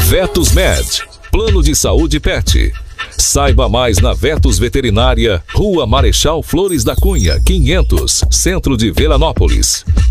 Vetos Med, Plano de Saúde Pet. Saiba mais na Vetos Veterinária, Rua Marechal Flores da Cunha, 500, Centro de Veranópolis.